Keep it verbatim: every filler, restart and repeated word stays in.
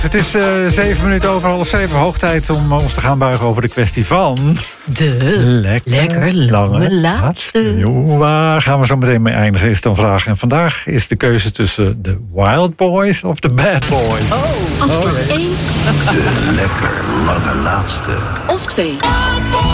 Het is uh, zeven minuten over half zeven. Hoog tijd om ons te gaan buigen over de kwestie van... De lekker, lekker lange laatste. Jo, waar gaan we zo meteen mee eindigen, is dan vraag. En vandaag is de keuze tussen de Wild Boys of de Bad Boys. Oh, afslag één. De lekker lange laatste. Of twee.